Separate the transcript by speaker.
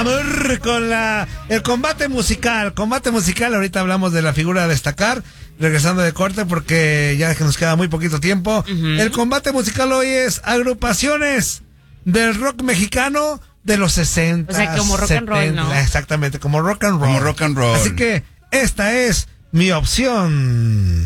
Speaker 1: Vamos con el combate musical. Ahorita hablamos de la figura a destacar, regresando de corte porque ya que nos queda muy poquito tiempo. El combate musical hoy es agrupaciones del rock mexicano de los 60.
Speaker 2: O sea, como rock
Speaker 1: 70,
Speaker 2: and roll, ¿no?
Speaker 1: Exactamente, como rock and roll.
Speaker 3: Como rock and roll.
Speaker 1: Así que esta es mi opción.